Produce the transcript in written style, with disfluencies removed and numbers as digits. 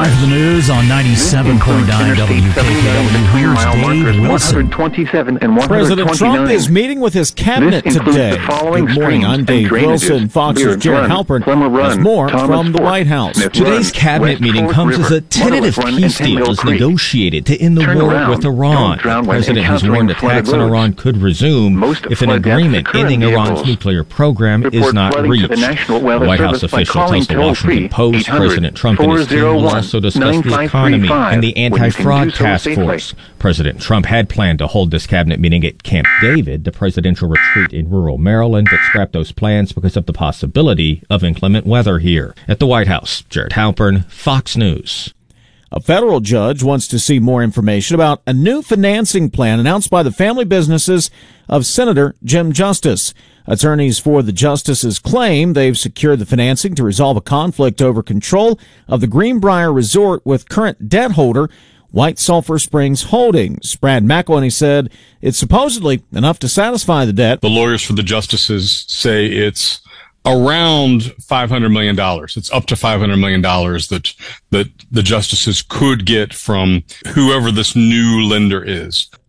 Time for the news on 97.9 WKKW. Here's Dave Wilson. President Trump is meeting with his cabinet today. Good morning, I'm Dave Wilson. Fox's Jared Halpern has more from the White House. Today's cabinet meeting comes as a tentative peace deal is negotiated to end the war with Iran. The president has warned attacks on Iran could resume if an agreement ending Iran's nuclear program is not reached. The White House official tells the Washington Post President Trump and his team will also discuss the economy and the anti-fraud task force. President Trump had planned to hold this cabinet meeting at Camp David, the presidential retreat in rural Maryland, but scrapped those plans because of the possibility of inclement weather here. At the White House, Jared Halpern, Fox News. A federal judge wants to see more information about a new financing plan announced by the family businesses of Senator Jim Justice. Attorneys for the Justices claim they've secured the financing to resolve a conflict over control of the Greenbrier Resort with current debt holder White Sulphur Springs Holdings. Brad McElhenney said it's supposedly enough to satisfy the debt. The lawyers for the Justices say it's around $500 million. It's up to $500 million that the Justices could get from whoever this new lender is.